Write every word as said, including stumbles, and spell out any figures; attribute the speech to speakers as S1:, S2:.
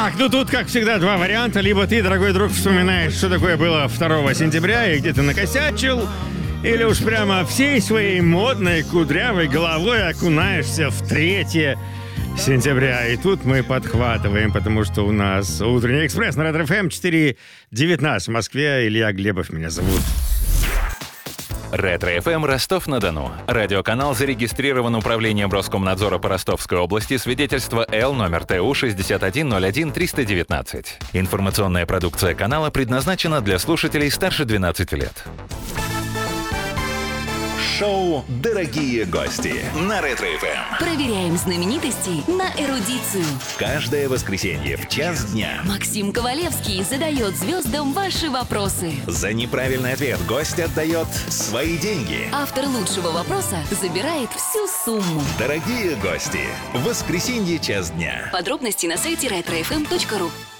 S1: Так, ну тут, как всегда, два варианта. Либо ты, дорогой друг, вспоминаешь, что такое было второго сентября и где ты накосячил, или уж прямо всей своей модной кудрявой головой окунаешься в третье сентября. И тут мы подхватываем, потому что у нас утренний экспресс на Ретро-эф эм четыре девятнадцать в Москве. Илья Глебов меня зовут.
S2: Ретро-эф эм Ростов-на-Дону. Радиоканал зарегистрирован Управлением Роскомнадзора по Ростовской области. Свидетельство Л номер Т У шестьдесят один ноль один триста девятнадцать. Информационная продукция канала предназначена для слушателей старше двенадцати лет.
S3: Шоу «Дорогие гости» на Ретро-эф эм.
S4: Проверяем знаменитостей на эрудицию.
S3: Каждое воскресенье в час дня
S4: Максим Ковалевский задает звездам ваши вопросы.
S3: за неправильный ответ гость отдает свои деньги.
S4: Автор лучшего вопроса забирает всю сумму.
S3: Дорогие гости, в воскресенье час дня.
S4: Подробности на сайте ретро эф эм точка ру.